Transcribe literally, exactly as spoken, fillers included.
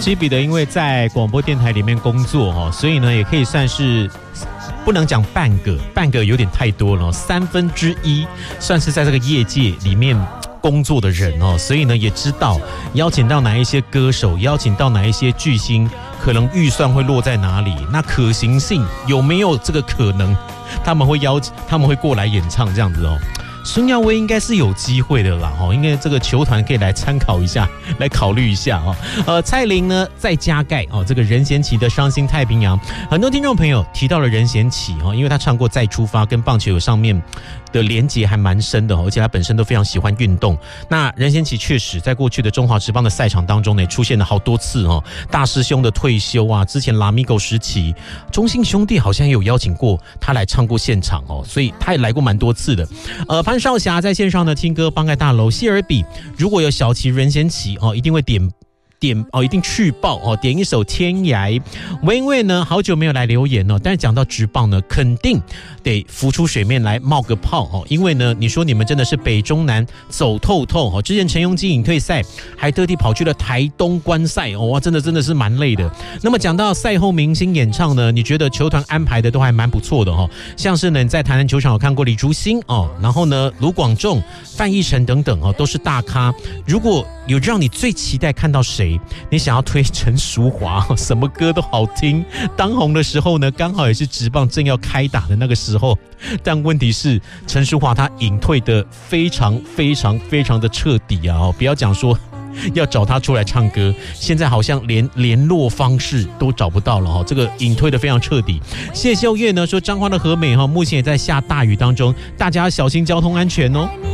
其实彼得因为在广播电台里面工作哦，所以呢也可以算是不能讲半个，半个有点太多了，三分之一算是在这个业界里面工作的人哦，所以呢也知道邀请到哪一些歌手，邀请到哪一些巨星，可能预算会落在哪里，那可行性有没有这个可能，他们会邀他们会过来演唱这样子哦。孙耀威应该是有机会的啦，应该这个球团可以来参考一下，来考虑一下哦。呃，蔡琳呢再加盖哦，这个任贤齐的《伤心太平洋》，很多听众朋友提到了任贤齐哦，因为他唱过《再出发》，跟棒球有上面的连结还蛮深的，而且他本身都非常喜欢运动。那任贤齐确实在过去的中华职棒的赛场当中呢，出现了好多次哦，大师兄的退休啊，之前拉米狗时期，中信兄弟好像也有邀请过他来唱过现场哦，所以他也来过蛮多次的。呃，潘少霞在线上呢听歌，帮盖大楼，谢尔比如果有小齐任贤齐哦，一定会点。点哦，一定去报哦，点一首《天涯》。维维呢，好久没有来留言哦，但是讲到职棒呢，肯定得浮出水面来冒个泡哦，因为呢，你说你们真的是北中南走透透哦。之前陈庸基隐退赛，还特地跑去了台东观赛哦，哇，真的真的是蛮累的。那么讲到赛后明星演唱呢，你觉得球团安排的都还蛮不错的哦，像是呢你在台南球场有看过李竹新哦，然后呢卢广仲、范逸臣等等哦，都是大咖。如果有让你最期待看到谁？你想要推陈淑华，什么歌都好听。当红的时候呢，刚好也是职棒正要开打的那个时候。但问题是，陈淑华她隐退的非常非常非常的彻底啊！不要讲说要找她出来唱歌，现在好像连联络方式都找不到了哈。这个隐退的非常彻底。谢秀月呢说，彰化的和美哈目前也在下大雨当中，大家小心交通安全哦。